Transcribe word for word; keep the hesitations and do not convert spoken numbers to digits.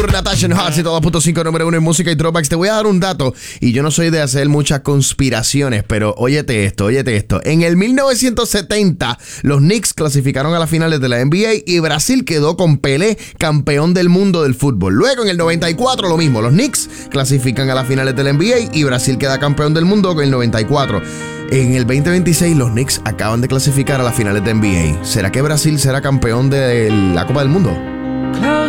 Tour, Natasha Hot, ciento dos punto cinco, número uno en música y throwbacks. Te voy a dar un dato, y yo no soy de hacer muchas conspiraciones, pero óyete esto, óyete esto. En el mil novecientos setenta, los Knicks clasificaron a las finales de la N B A y Brasil quedó con Pelé campeón del mundo del fútbol. Luego, en el noventa y cuatro, lo mismo. Los Knicks clasifican a las finales de la N B A y Brasil queda campeón del mundo con el noventa y cuatro. En el veinte veintiséis, los Knicks acaban de clasificar a las finales de N B A. ¿Será que Brasil será campeón de la Copa del Mundo?